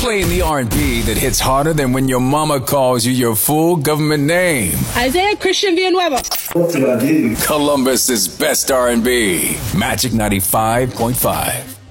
Playing the R&B that hits harder than when your mama calls you your full government name. Isaiah Christian Villanueva. What did I do? Columbus's best R&B. Magic 95.5.